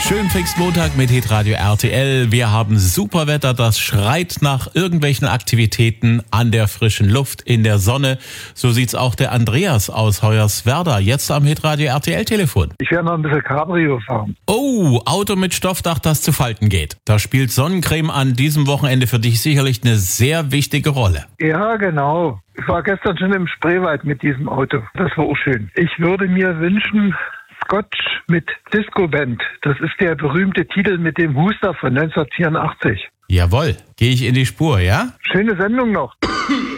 Schön Pfingstmontag mit Hitradio RTL. Wir haben super Wetter, das schreit nach irgendwelchen Aktivitäten an der frischen Luft, in der Sonne. So sieht's auch der Andreas aus Hoyerswerda jetzt am Hitradio RTL-Telefon. Ich werde noch ein bisschen Cabrio fahren. Oh, Auto mit Stoffdach, das zu falten geht. Da spielt Sonnencreme an diesem Wochenende für dich sicherlich eine sehr wichtige Rolle. Ja, genau. Ich war gestern schon im Spreewald mit diesem Auto. Das war auch schön. Ich würde mir wünschen, Scotch mit Disco-Band. Das ist der berühmte Titel mit dem Huster von 1984. Jawohl, gehe ich in die Spur, ja? Schöne Sendung noch.